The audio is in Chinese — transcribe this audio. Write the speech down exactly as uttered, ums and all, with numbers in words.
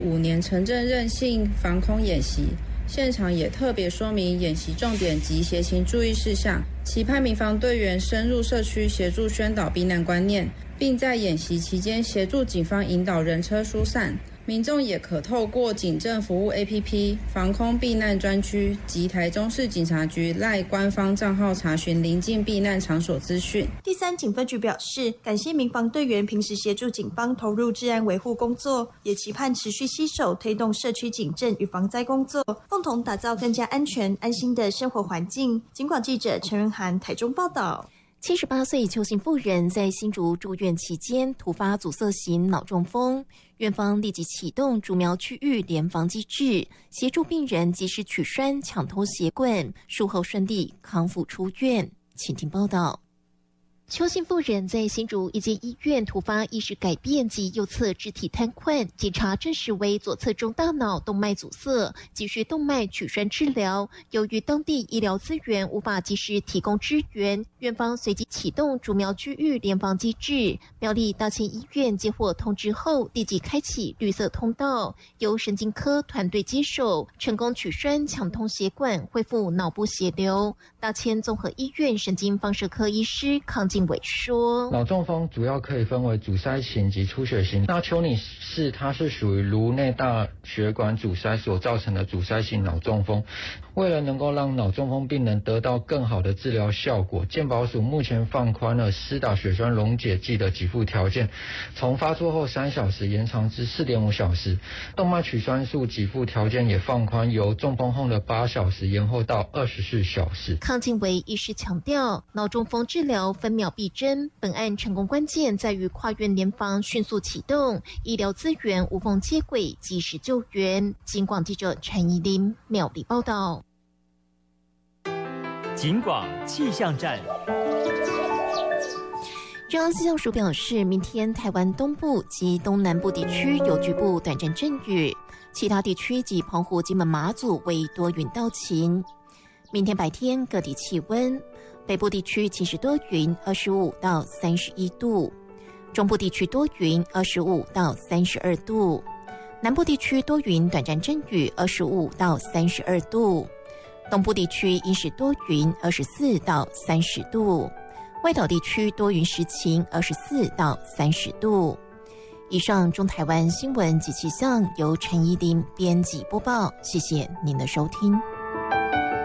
五年城镇韧性防空演习，现场也特别说明演习重点及协勤注意事项，期盼民防队员深入社区协助宣导避难观念，并在演习期间协助警方引导人车疏散。民众也可透过警政服务 A P P 防空避难专区及台中市警察局 LINE 官方账号查询邻近避难场所资讯。 第三警分局表示，感谢民防队员平时协助警方投入治安维护工作，也期盼持续携手推动社区警政与防灾工作，共同打造更加安全安心的生活环境。警广记者陈仁涵台中报道。 七十八岁邱姓妇人在新竹住院期间突发阻塞型脑中风，院方立即启动竹苗区域联防机制，协助病人及时取栓抢通血管，术后顺利康复出院。请听报道。邱姓妇人在新竹一间医院突发意识改变及右侧肢体瘫痪，检查证实为左侧中大脑动脉阻塞，急需动脉取栓治疗。由于当地医疗资源无法及时提供支援，院方随即启动竹苗区域联防机制。苗栗大千医院接获通知后，立即开启绿色通道，由神经科团队接手，成功取栓抢通血管，恢复脑部血流。大千综合医院神经放射科医师康进伟说， 脑中风主要可以分为阻塞型及出血型。那邱女士她是属于颅内大血管阻塞所造成的阻塞型脑中风。为了能够让脑中风病人得到更好的治疗效果，健保署目前放宽了施打血栓溶解剂的给付条件，从发作后三小时延长至 四点五小时。动脉取栓术给付条件也放宽，由中风后的八小时延后到二十四小时。 康进伟医师强调，脑中风治疗分秒必争，本案成功关键在于跨院联防迅速启动，医疗资源无缝接轨，及时救援。警广记者陈怡琳苗栗报道。 警广气象站。 中央气象署表示，明天台湾东部及东南部地区有局部短暂阵雨，其他地区及澎湖、金门、马祖为多云到晴。明天白天各地气温，北部地区其实多云，二十五到三十一度；中部地区多云，二十五到三十二度；南部地区多云，短暂阵雨，二十五到三十二度；东部地区阴时多云，二十四到三十度；外岛地区多云时晴，二十四到三十度。以上中台湾新闻及气象由陈怡琳编辑播报，谢谢您的收听。